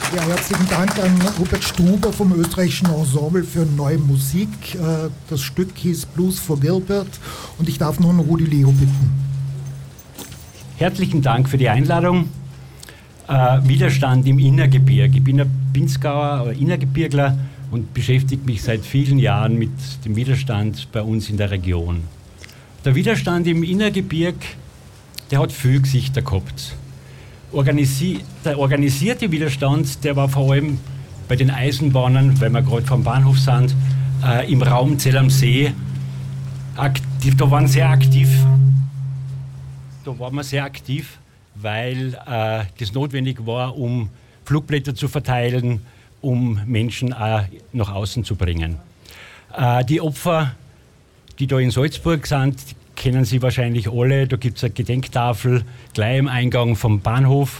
Ja, herzlichen Dank an Rupert Struber vom österreichischen Ensemble für neue Musik. Das Stück hieß Blues for Gilbert und ich darf nun Rudi Leo bitten. Herzlichen Dank für die Einladung. Widerstand im Innergebirge. Ich bin ein Pinzgauer oder Innergebirgler und beschäftige mich seit vielen Jahren mit dem Widerstand bei uns in der Region. Der Widerstand im Innergebirge, der hat viele Gesichter gehabt. Der organisierte Widerstand, der war vor allem bei den Eisenbahnern, weil wir gerade vom Bahnhof sind, im Raum Zell am See aktiv. Da waren wir sehr aktiv, weil das notwendig war, um Flugblätter zu verteilen, um Menschen nach außen zu bringen. Die Opfer, die da in Salzburg sind, kennen Sie wahrscheinlich alle. Da gibt es eine Gedenktafel gleich im Eingang vom Bahnhof.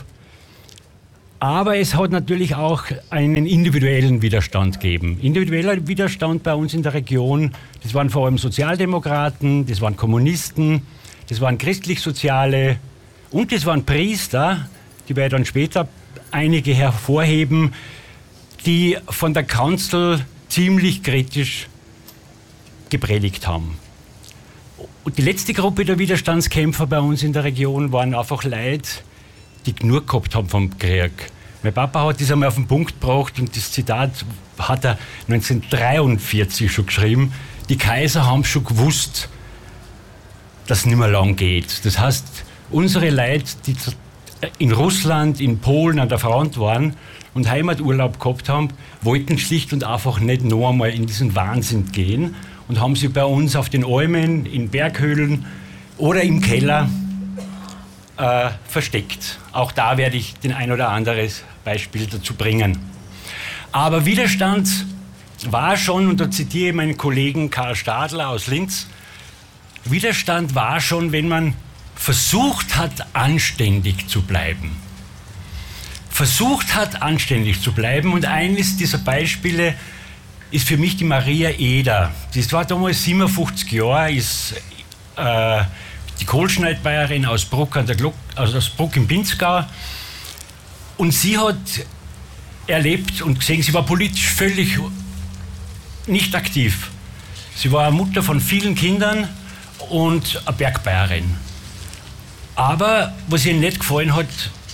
Aber es hat natürlich auch einen individuellen Widerstand gegeben. Individueller Widerstand bei uns in der Region, das waren vor allem Sozialdemokraten, das waren Kommunisten, das waren christlich-soziale und das waren Priester, die wir dann später einige hervorheben, die von der Kanzel ziemlich kritisch gepredigt haben. Und die letzte Gruppe der Widerstandskämpfer bei uns in der Region waren einfach Leute, die genug gehabt haben vom Krieg. Mein Papa hat das einmal auf den Punkt gebracht und das Zitat hat er 1943 schon geschrieben. Die Kaiser haben schon gewusst, dass es nicht mehr lang geht. Das heißt, unsere Leute, die in Russland, in Polen an der Front waren und Heimaturlaub gehabt haben, wollten schlicht und einfach nicht noch einmal in diesen Wahnsinn gehen und haben sie bei uns auf den Almen, in Berghöhlen oder im Keller versteckt. Auch da werde ich den ein oder anderes Beispiel dazu bringen. Aber Widerstand war schon, und da zitiere ich meinen Kollegen Karl Stadler aus Linz, Widerstand war schon, wenn man versucht hat, anständig zu bleiben. Versucht hat, anständig zu bleiben. Und eines dieser Beispiele ist für mich die Maria Eder. Die war damals 57 Jahre, ist die Kohlschneidbayerin aus Bruck, aus Bruck im Pinzgau. Und sie hat erlebt und gesehen, sie war politisch völlig nicht aktiv. Sie war eine Mutter von vielen Kindern und eine Bergbayerin. Aber was ihr nicht gefallen hat,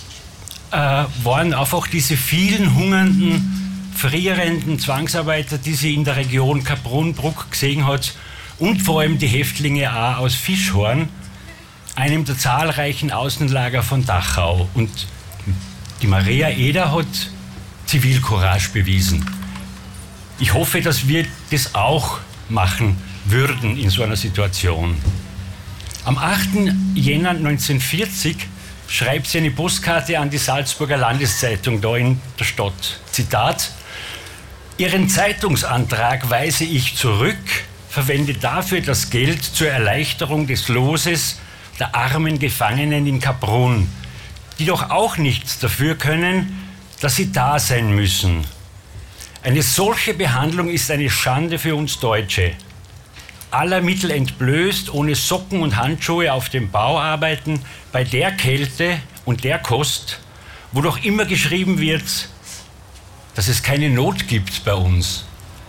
waren einfach diese vielen hungernden, frierenden Zwangsarbeiter, die sie in der Region Kaprun-Bruck gesehen hat, und vor allem die Häftlinge auch aus Fischhorn, einem der zahlreichen Außenlager von Dachau. Und die Maria Eder hat Zivilcourage bewiesen. Ich hoffe, dass wir das auch machen würden in so einer Situation. Am 8. Jänner 1940 schreibt sie eine Postkarte an die Salzburger Landeszeitung da in der Stadt. Zitat: Ihren Zeitungsantrag weise ich zurück, verwende dafür das Geld zur Erleichterung des Loses der armen Gefangenen in Kaprun, die doch auch nichts dafür können, dass sie da sein müssen. Eine solche Behandlung ist eine Schande für uns Deutsche. Aller Mittel entblößt, ohne Socken und Handschuhe auf dem Bau arbeiten, bei der Kälte und der Kost, wo doch immer geschrieben wird, dass es keine Not gibt bei uns.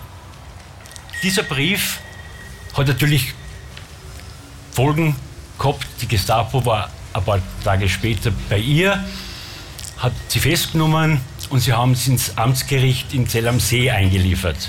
Dieser Brief hat natürlich Folgen gehabt. Die Gestapo war ein paar Tage später bei ihr, hat sie festgenommen und sie haben sie ins Amtsgericht in Zell am See eingeliefert.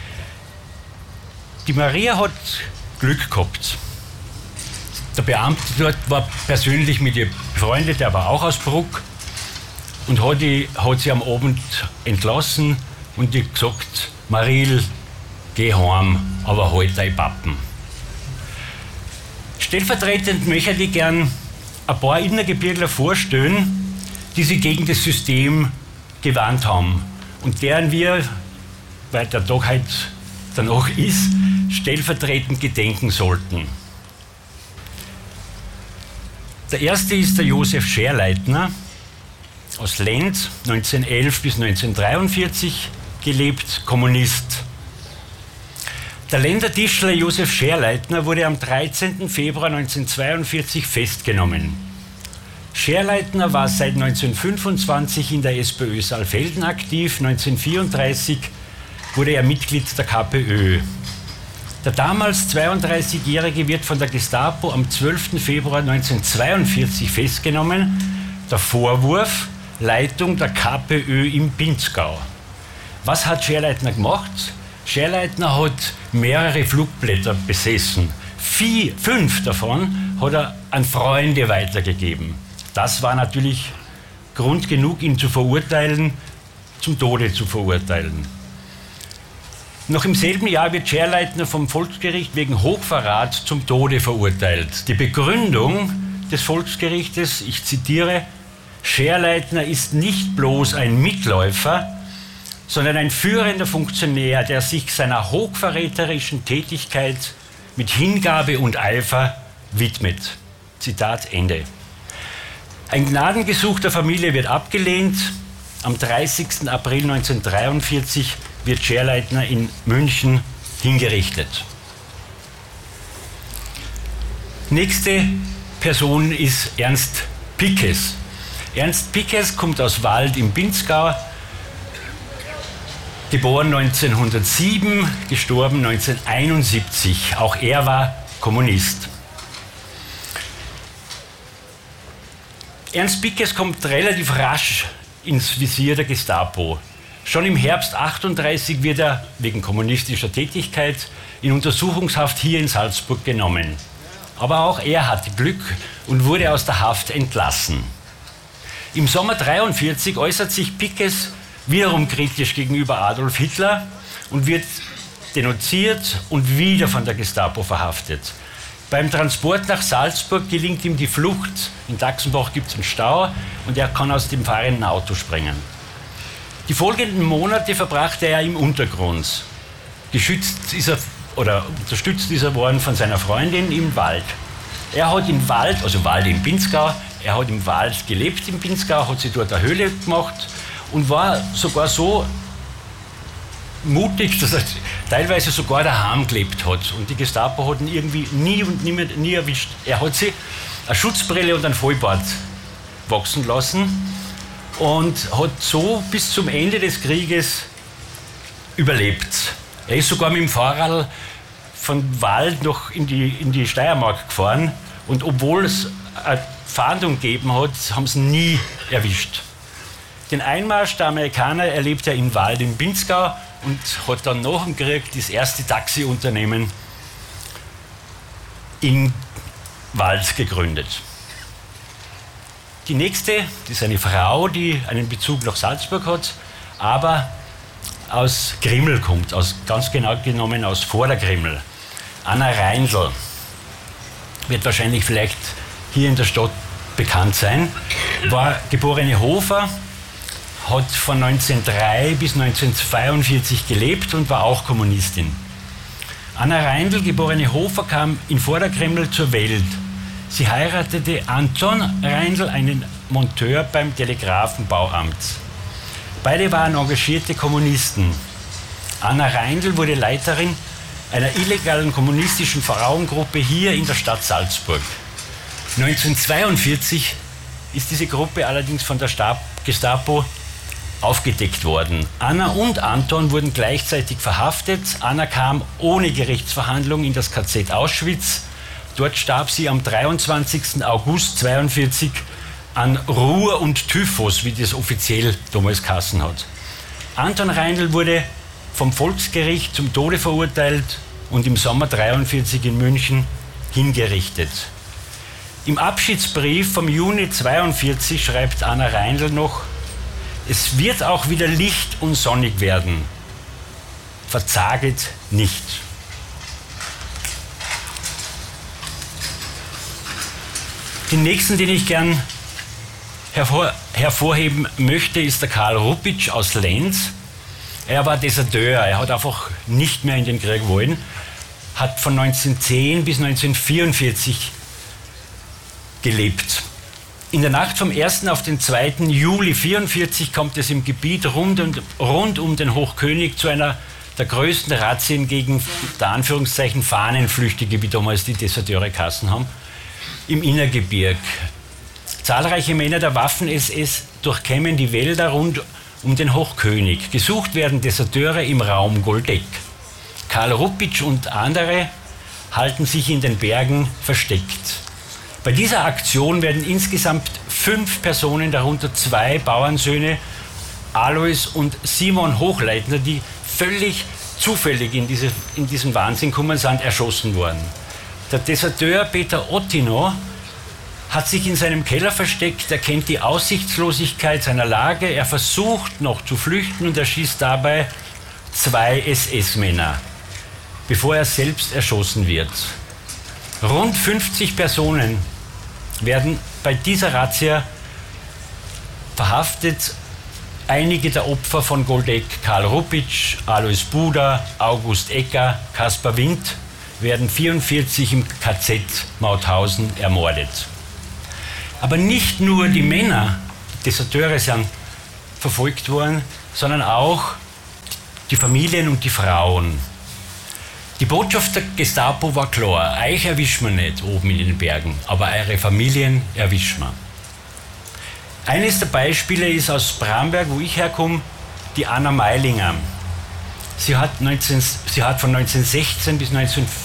Die Maria hat Glück gehabt. Der Beamte dort war persönlich mit ihr befreundet, der war auch aus Bruck, und hat sie am Abend entlassen und ihr gesagt: Maril, geh heim, aber halt dein Pappen. Stellvertretend möchte ich gern ein paar Innergebirgler vorstellen, die sich gegen das System gewandt haben und deren wir, weil der Tag heute danach ist, stellvertretend gedenken sollten. Der erste ist der Josef Scherleitner aus Lenz, 1911 bis 1943 gelebt, Kommunist. Der Lender Tischler Josef Scherleitner wurde am 13. Februar 1942 festgenommen. Scherleitner war seit 1925 in der SPÖ Saalfelden aktiv. 1934 wurde er Mitglied der KPÖ. Der damals 32-Jährige wird von der Gestapo am 12. Februar 1942 festgenommen. Der Vorwurf: Leitung der KPÖ im Pinzgau. Was hat Scherleitner gemacht? Scherleitner hat mehrere Flugblätter besessen. 5 davon hat er an Freunde weitergegeben. Das war natürlich Grund genug, ihn zu verurteilen, zum Tode zu verurteilen. Noch im selben Jahr wird Scherleitner vom Volksgericht wegen Hochverrat zum Tode verurteilt. Die Begründung des Volksgerichtes, ich zitiere: Scherleitner ist nicht bloß ein Mitläufer, sondern ein führender Funktionär, der sich seiner hochverräterischen Tätigkeit mit Hingabe und Eifer widmet. Zitat Ende. Ein Gnadengesuch der Familie wird abgelehnt. Am 30. April 1943 wird Scherleitner in München hingerichtet. Nächste Person ist Ernst Pickes. Ernst Pickes kommt aus Wald im Pinzgau, geboren 1907, gestorben 1971. Auch er war Kommunist. Ernst Pickes kommt relativ rasch ins Visier der Gestapo. Schon im Herbst 1938 wird er wegen kommunistischer Tätigkeit in Untersuchungshaft hier in Salzburg genommen. Aber auch er hatte Glück und wurde aus der Haft entlassen. Im Sommer 1943 äußert sich Pickes wiederum kritisch gegenüber Adolf Hitler und wird denunziert und wieder von der Gestapo verhaftet. Beim Transport nach Salzburg gelingt ihm die Flucht. In Daxenbach gibt es einen Stau und er kann aus dem fahrenden Auto springen. Die folgenden Monate verbrachte er im Untergrund. Unterstützt ist er worden von seiner Freundin im Wald. Er hat im Wald, also Wald im Pinzgau, er hat im Wald gelebt im Pinzgau, hat sich dort eine Höhle gemacht und war sogar so mutig, dass er teilweise sogar daheim gelebt hat. Und die Gestapo hat ihn irgendwie nie erwischt. Er hat sich eine Schutzbrille und einen Vollbart wachsen lassen und hat so bis zum Ende des Krieges überlebt. Er ist sogar mit dem Fahrrad von Wald noch in die Steiermark gefahren und obwohl es eine Fahndung gegeben hat, haben sie ihn nie erwischt. Den Einmarsch der Amerikaner erlebt er in Wald im Pinzgau und hat dann nach dem Krieg das erste Taxiunternehmen in Wald gegründet. Die nächste, das ist eine Frau, die einen Bezug nach Salzburg hat, aber aus Grimmel kommt, ganz genau genommen aus Vordergrimmel. Anna Reindl wird wahrscheinlich vielleicht hier in der Stadt bekannt sein, war geborene Hofer, hat von 1903 bis 1942 gelebt und war auch Kommunistin. Anna Reindl, geborene Hofer, kam in Vordergrimmel zur Welt. Sie heiratete Anton Reindl, einen Monteur beim Telegrafenbauamt. Beide waren engagierte Kommunisten. Anna Reindl wurde Leiterin einer illegalen kommunistischen Frauengruppe hier in der Stadt Salzburg. 1942 ist diese Gruppe allerdings von der Gestapo aufgedeckt worden. Anna und Anton wurden gleichzeitig verhaftet. Anna kam ohne Gerichtsverhandlung in das KZ Auschwitz. Dort starb sie am 23. August 1942 an Ruhr und Typhus, wie das offiziell damals geheißen hat. Anton Reindl wurde vom Volksgericht zum Tode verurteilt und im Sommer 1943 in München hingerichtet. Im Abschiedsbrief vom Juni 1942 schreibt Anna Reindl noch: Es wird auch wieder licht und sonnig werden. Verzaget nicht. Den nächsten, den ich gern hervorheben möchte, ist der Karl Ruppitsch aus Lenz. Er war Deserteur, er hat einfach nicht mehr in den Krieg wollen, hat von 1910 bis 1944 gelebt. In der Nacht vom 1. auf den 2. Juli 1944 kommt es im Gebiet rund um den Hochkönig zu einer der größten Razzien gegen, unter Anführungszeichen, Fahnenflüchtige, wie damals die Deserteure geheißen haben, im Innergebirg. Zahlreiche Männer der Waffen-SS durchkämmen die Wälder rund um den Hochkönig. Gesucht werden Deserteure im Raum Goldeck. Karl Ruppitsch und andere halten sich in den Bergen versteckt. Bei dieser Aktion werden insgesamt 5 Personen, darunter 2 Bauernsöhne, Alois und Simon Hochleitner, die völlig zufällig in diesen Wahnsinn gekommen sind, erschossen worden. Der Deserteur Peter Ottino hat sich in seinem Keller versteckt, er kennt die Aussichtslosigkeit seiner Lage, er versucht noch zu flüchten und erschießt dabei 2 SS-Männer, bevor er selbst erschossen wird. Rund 50 Personen werden bei dieser Razzia verhaftet. Einige der Opfer von Goldeck, Karl Ruppitsch, Alois Buda, August Ecker, Kaspar Wind, werden 1944 im KZ Mauthausen ermordet. Aber nicht nur die Männer, die Deserteure, sind verfolgt worden, sondern auch die Familien und die Frauen. Die Botschaft der Gestapo war klar: euch erwischen wir nicht oben in den Bergen, aber eure Familien erwischen wir. Eines der Beispiele ist aus Bramberg, wo ich herkomme, die Anna Meilinger. Sie hat von 1916 bis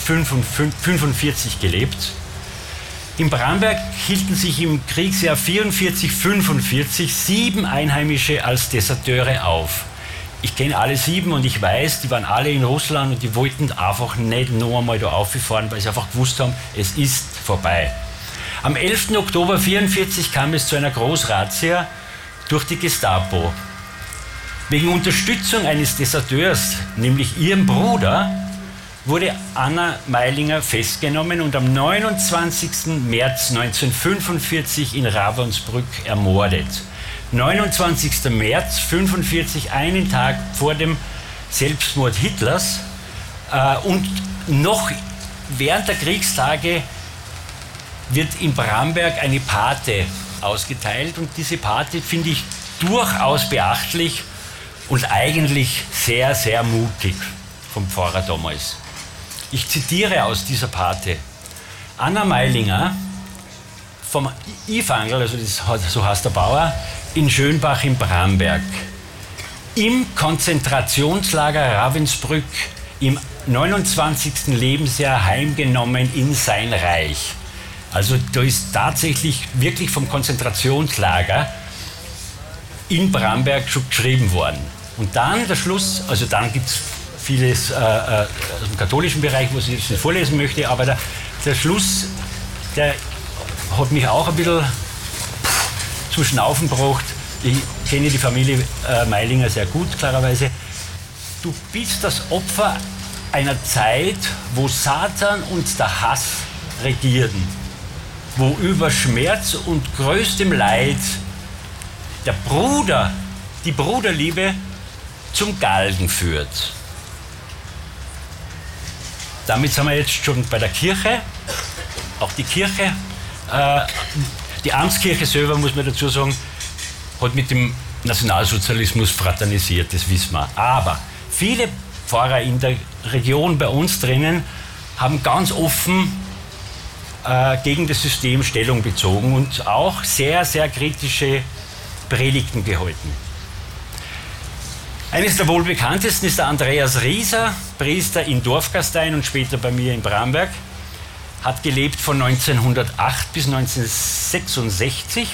1945 gelebt. In Bramberg hielten sich im Kriegsjahr 1944/45 7 Einheimische als Deserteure auf. Ich kenne alle 7 und ich weiß, die waren alle in Russland und die wollten einfach nicht noch einmal da auffahren, weil sie einfach gewusst haben, es ist vorbei. Am 11. Oktober 1944 kam es zu einer Großrazzia durch die Gestapo. Wegen Unterstützung eines Deserteurs, nämlich ihrem Bruder, wurde Anna Meilinger festgenommen und am 29. März 1945 in Ravensbrück ermordet. 29. März 1945, einen Tag vor dem Selbstmord Hitlers, und noch während der Kriegstage wird in Bramberg eine Pate ausgeteilt und diese Pate finde ich durchaus beachtlich und eigentlich sehr, sehr mutig vom Pfarrer damals. Ich zitiere aus dieser Pate: Anna Meilinger vom Ifangl, also so heißt der Bauer, in Schönbach in Bramberg, im Konzentrationslager Ravensbrück im 29. Lebensjahr heimgenommen in sein Reich. Also da ist tatsächlich wirklich vom Konzentrationslager in Bramberg schon geschrieben worden. Und dann der Schluss, also dann gibt es vieles aus dem katholischen Bereich, was ich jetzt nicht vorlesen möchte, aber der Schluss, der hat mich auch ein bisschen zum Schnaufen gebracht. Ich kenne die Familie Meilinger sehr gut, klarerweise. Du bist das Opfer einer Zeit, wo Satan und der Hass regierten, wo über Schmerz und größtem Leid die Bruderliebe zum Galgen führt. Damit sind wir jetzt schon bei der Kirche. Auch die Kirche, die Amtskirche selber, muss man dazu sagen, hat mit dem Nationalsozialismus fraternisiert, das wissen wir. Aber viele Pfarrer in der Region bei uns drinnen haben ganz offen gegen das System Stellung bezogen und auch sehr, sehr kritische Predigten gehalten. Eines der wohl bekanntesten ist der Andreas Rieser, Priester in Dorfgastein und später bei mir in Bramberg. Hat gelebt von 1908 bis 1966.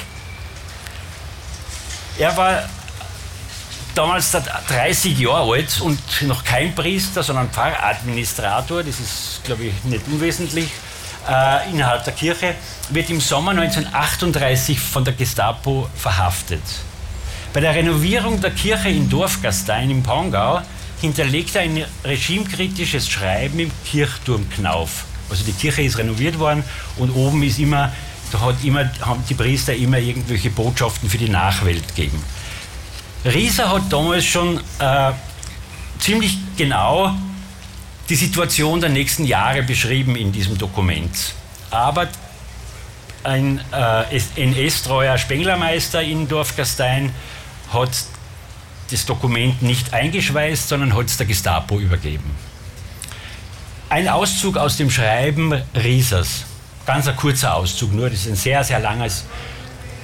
Er war damals 30 Jahre alt und noch kein Priester, sondern Pfarradministrator. Das ist, glaube ich, nicht unwesentlich innerhalb der Kirche. Wird im Sommer 1938 von der Gestapo verhaftet. Bei der Renovierung der Kirche in Dorfgastein im Pongau hinterlegt er ein regimekritisches Schreiben im Kirchturmknauf. Also die Kirche ist renoviert worden und oben ist haben die Priester immer irgendwelche Botschaften für die Nachwelt gegeben. Rieser hat damals schon ziemlich genau die Situation der nächsten Jahre beschrieben in diesem Dokument. Aber ein NS-treuer Spenglermeister in Dorfgastein hat das Dokument nicht eingeschweißt, sondern hat es der Gestapo übergeben. Ein Auszug aus dem Schreiben Riesers, ganz ein kurzer Auszug, nur das ist ein sehr, sehr langes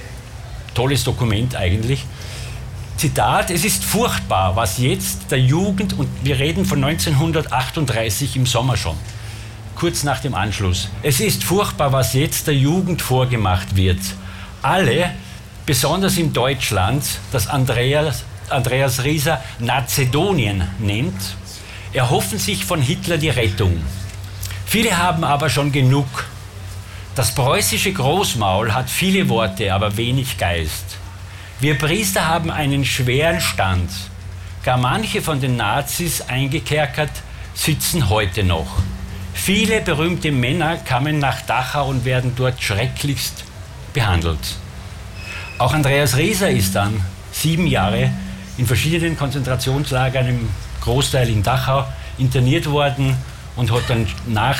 tolles Dokument eigentlich. Zitat: Es ist furchtbar, was jetzt der Jugend, und wir reden von 1938 im Sommer schon, kurz nach dem Anschluss. Es ist furchtbar, was jetzt der Jugend vorgemacht wird. Alle, besonders in Deutschland, das Andreas Rieser Nazedonien nennt, erhoffen sich von Hitler die Rettung. Viele haben aber schon genug. Das preußische Großmaul hat viele Worte, aber wenig Geist. Wir Priester haben einen schweren Stand. Gar manche von den Nazis eingekerkert sitzen heute noch. Viele berühmte Männer kamen nach Dachau und werden dort schrecklichst behandelt. Auch Andreas Rieser ist dann 7 Jahre in verschiedenen Konzentrationslagern, im Großteil in Dachau, interniert worden und hat dann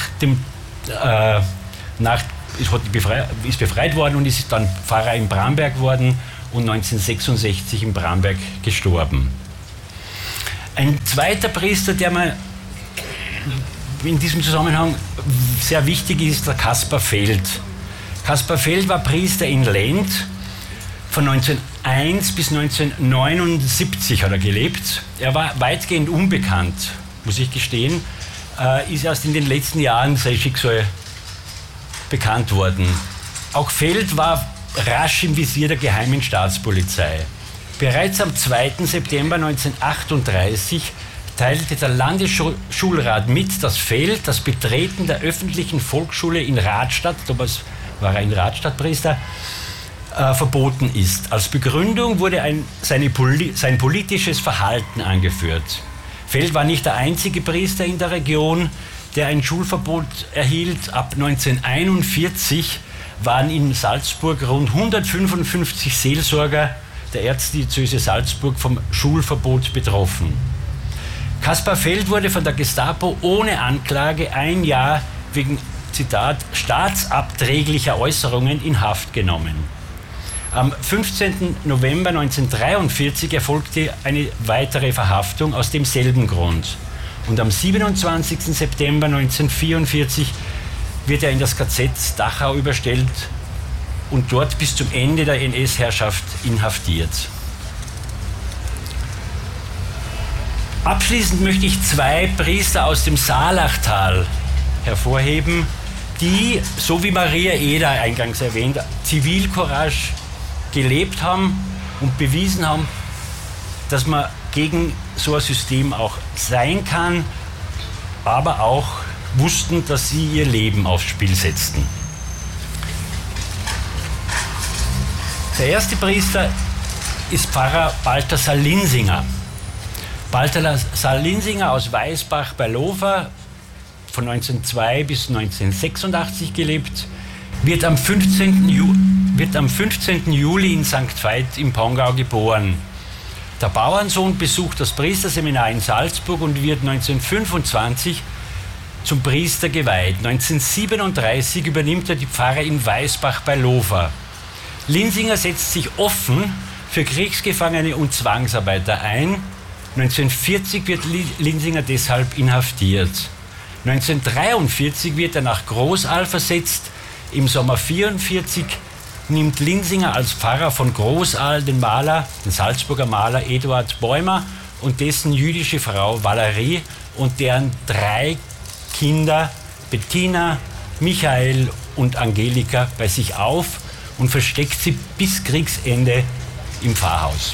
ist befreit worden und ist dann Pfarrer in Bramberg worden und 1966 in Bramberg gestorben. Ein zweiter Priester, der mir in diesem Zusammenhang sehr wichtig ist, der Kaspar Feld. Kaspar Feld war Priester in Lent. Von 1901 bis 1979 hat er gelebt. Er war weitgehend unbekannt, muss ich gestehen. Ist erst in den letzten Jahren sein Schicksal bekannt worden. Auch Feld war rasch im Visier der Geheimen Staatspolizei. Bereits am 2. September 1938 teilte der Landesschulrat mit, dass Feld das Betreten der öffentlichen Volksschule in Radstadt, damals war er in Radstadt Priester, verboten ist. Als Begründung wurde sein politisches Verhalten angeführt. Feld war nicht der einzige Priester in der Region, der ein Schulverbot erhielt. Ab 1941 waren in Salzburg rund 155 Seelsorger der Erzdiözese Salzburg vom Schulverbot betroffen. Kaspar Feld wurde von der Gestapo ohne Anklage 1 Jahr wegen, Zitat, staatsabträglicher Äußerungen in Haft genommen. Am 15. November 1943 erfolgte eine weitere Verhaftung aus demselben Grund. Und am 27. September 1944 wird er in das KZ Dachau überstellt und dort bis zum Ende der NS-Herrschaft inhaftiert. Abschließend möchte ich 2 Priester aus dem Saalachtal hervorheben, die, so wie Maria Eder eingangs erwähnt, Zivilcourage gelebt haben und bewiesen haben, dass man gegen so ein System auch sein kann, aber auch wussten, dass sie ihr Leben aufs Spiel setzten. Der erste Priester ist Pfarrer Balthasar Linsinger. Balthasar Linsinger aus Weißbach bei Lofer, von 1902 bis 1986 gelebt, wird am 15. Juli in St. Veit im Pongau geboren. Der Bauernsohn besucht das Priesterseminar in Salzburg und wird 1925 zum Priester geweiht. 1937 übernimmt er die Pfarre in Weißbach bei Lofer. Linsinger setzt sich offen für Kriegsgefangene und Zwangsarbeiter ein. 1940 wird Linsinger deshalb inhaftiert. 1943 wird er nach Großaal versetzt. Im Sommer 1944 nimmt Linsinger als Pfarrer von Großaal den Salzburger Maler Eduard Bäumer und dessen jüdische Frau Valerie und deren 3 Kinder Bettina, Michael und Angelika bei sich auf und versteckt sie bis Kriegsende im Pfarrhaus.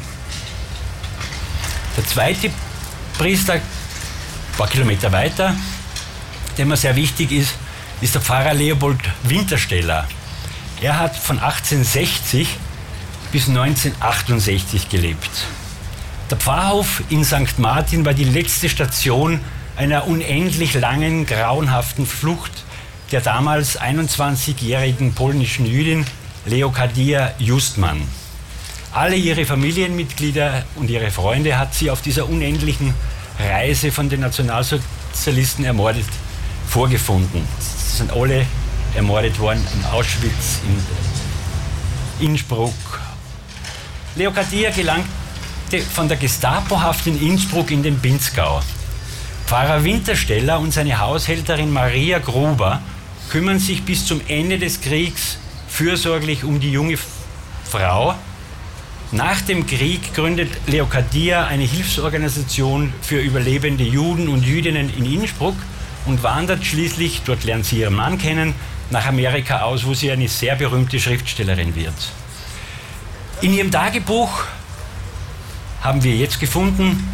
Der zweite Priester, ein paar Kilometer weiter, der mir sehr wichtig ist, ist der Pfarrer Leopold Wintersteller. Er hat von 1860 bis 1968 gelebt. Der Pfarrhof in St. Martin war die letzte Station einer unendlich langen, grauenhaften Flucht der damals 21-jährigen polnischen Jüdin Leokadia Justman. Alle ihre Familienmitglieder und ihre Freunde hat sie auf dieser unendlichen Reise von den Nationalsozialisten ermordet vorgefunden. Sie sind alle ermordet worden in Auschwitz, in Innsbruck. Leokadia gelangte von der Gestapohaft in Innsbruck in den Pinzgau. Pfarrer Wintersteller und seine Haushälterin Maria Gruber kümmern sich bis zum Ende des Kriegs fürsorglich um die junge Frau. Nach dem Krieg gründet Leocadia eine Hilfsorganisation für überlebende Juden und Jüdinnen in Innsbruck und wandert schließlich, dort lernt sie ihren Mann kennen, nach Amerika aus, wo sie eine sehr berühmte Schriftstellerin wird. In ihrem Tagebuch haben wir jetzt gefunden,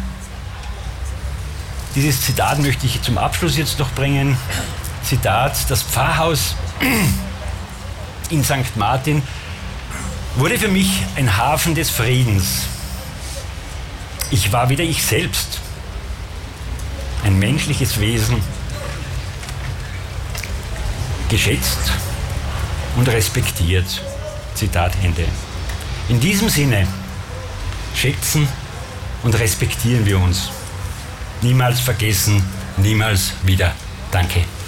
dieses Zitat möchte ich zum Abschluss jetzt noch bringen. Zitat: Das Pfarrhaus in St. Martin wurde für mich ein Hafen des Friedens. Ich war wieder ich selbst, ein menschliches Wesen, geschätzt und respektiert. Zitat Ende. In diesem Sinne schätzen und respektieren wir uns. Niemals vergessen, niemals wieder. Danke.